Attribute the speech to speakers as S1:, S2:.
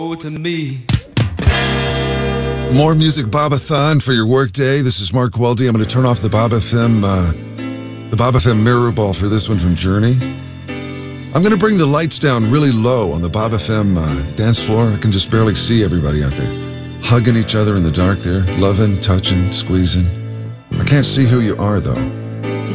S1: to me.
S2: More music Bobathon for your workday. This is Mark Weldy. I'm going to turn off the Bob FM mirror ball for this one from Journey. I'm going to bring the lights down really low on the Bob FM dance floor. I can just barely see everybody out there hugging each other in the dark there, loving, touching, squeezing. I can't see who you are, though.